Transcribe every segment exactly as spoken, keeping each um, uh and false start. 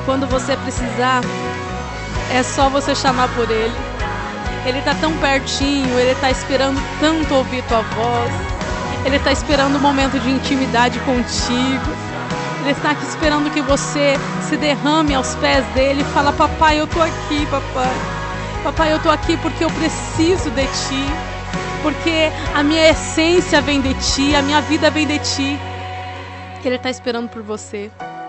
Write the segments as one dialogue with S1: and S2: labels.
S1: Quando você precisar, é só você chamar por Ele. Ele está tão pertinho, Ele está esperando tanto ouvir tua voz. Ele está esperando um momento de intimidade contigo. Ele está aqui esperando que você se derrame aos pés dele e fala: papai, eu estou aqui, papai. Papai, eu estou aqui porque eu preciso de ti. Porque a minha essência vem de ti, a minha vida vem de ti. Ele está esperando por você.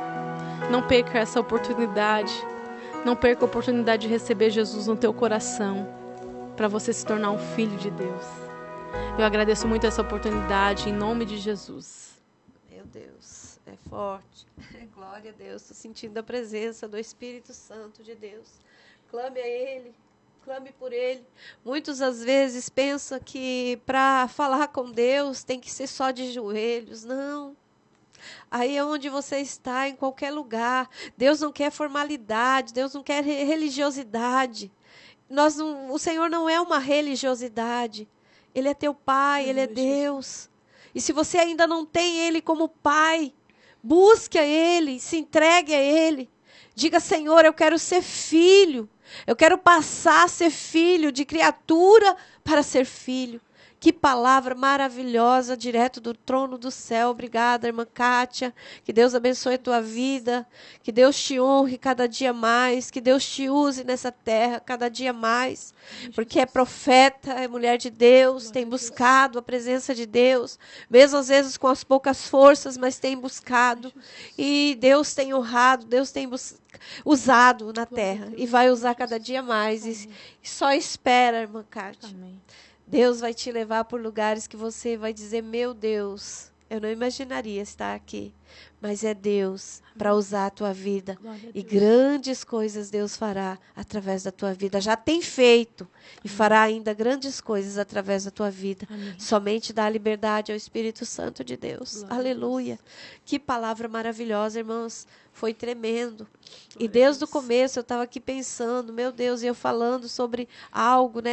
S1: Não perca essa oportunidade. Não perca a oportunidade de receber Jesus no teu coração, para você se tornar um filho de Deus. Eu agradeço muito essa oportunidade, em nome de Jesus.
S2: Meu Deus, é forte. Glória a Deus, estou sentindo a presença do Espírito Santo de Deus. Clame a Ele, clame por Ele. Muitos, às vezes, pensam que para falar com Deus tem que ser só de joelhos. Não. Aí é onde você está, em qualquer lugar. Deus não quer formalidade, Deus não quer religiosidade. Nós não, o Senhor não é uma religiosidade. Ele é teu Pai, Ele é Deus. E se você ainda não tem Ele como Pai, busque a Ele, se entregue a Ele. Diga: Senhor, eu quero ser filho. Eu quero passar a ser filho, de criatura para ser filho. Que palavra maravilhosa, direto do trono do céu. Obrigada, irmã Kátia. Que Deus abençoe a tua vida. Que Deus te honre cada dia mais. Que Deus te use nessa terra cada dia mais. Porque é profeta, é mulher de Deus, tem buscado a presença de Deus. Mesmo às vezes com as poucas forças, mas tem buscado. E Deus tem honrado, Deus tem bus- usado na terra. E vai usar cada dia mais. E, e só espera, irmã Kátia.
S1: Amém.
S2: Deus vai te levar por lugares que você vai dizer: meu Deus, eu não imaginaria estar aqui. Mas é Deus para usar a tua vida. E grandes coisas Deus fará através da tua vida. Já tem feito e fará ainda grandes coisas através da tua vida.
S1: Amém.
S2: Somente dá liberdade ao Espírito Santo de Deus.
S1: Glória
S2: Aleluia. Que palavra maravilhosa, irmãos. Foi tremendo. E
S1: Glória a
S2: desde o
S1: Deus.
S2: começo eu estava aqui pensando: meu Deus, e eu falando sobre algo, né?